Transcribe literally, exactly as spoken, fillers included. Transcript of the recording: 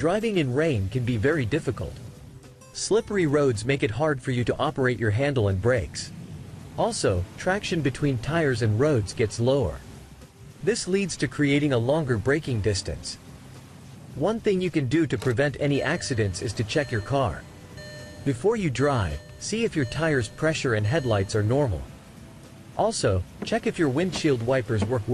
Driving in rain can be very difficult. Slippery roads make it hard for you to operate your handle and brakes. Also, traction between tires and roads gets lower. This leads to creating a longer braking distance. One thing you can do to prevent any accidents is to check your car. Before you drive, see if your tires' pressure and headlights are normal. Also, check if your windshield wipers work well.